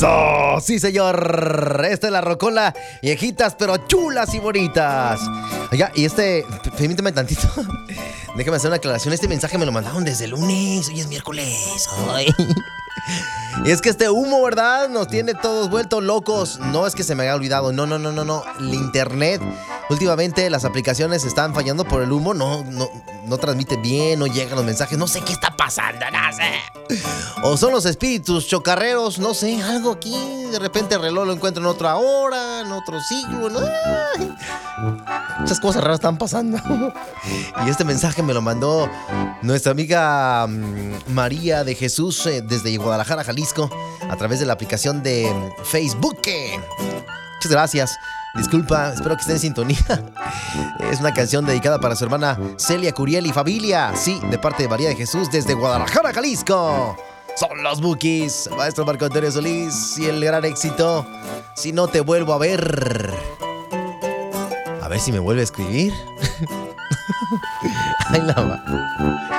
¡Eso! ¡Sí, señor! Esta es la rocola. Viejitas, pero chulas y bonitas. Oiga, permíteme tantito. Déjame hacer una aclaración. Este mensaje me lo mandaron desde el lunes. Hoy es miércoles. Ay. Y es que este humo, ¿verdad? Nos tiene todos vueltos locos. No es que se me haya olvidado. No. El internet. Últimamente las aplicaciones están fallando por el humo. No transmite bien, no llegan los mensajes. No sé qué está pasando, no sé. O son los espíritus chocarreros, no sé, algo aquí. De repente el reloj lo encuentro en otra hora, en otro siglo, ¿no? Ay, muchas cosas raras están pasando. Y este mensaje me lo mandó nuestra amiga María de Jesús desde Guadalajara, Jalisco, a través de la aplicación de Facebook. Muchas gracias. Disculpa, espero que esté en sintonía. Es una canción dedicada para su hermana Celia Curiel y familia. Sí, de parte de María de Jesús desde Guadalajara, Jalisco. Son los Bukis, maestro Marco Antonio Solís y el gran éxito Si no te vuelvo a ver. A ver si me vuelve a escribir. Ahí la va.